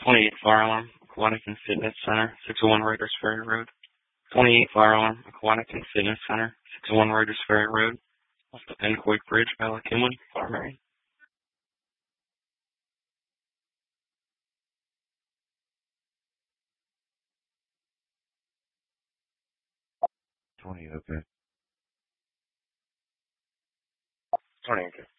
28 Fire Alarm, Aquatic and Fitness Center, 601 Raiders Ferry Road. 28 Fire Alarm, Aquatic and Fitness Center, 601 Raiders Ferry Road, off the Penquake Bridge, Bella Kinley, Farmary. 20, okay. 20, okay.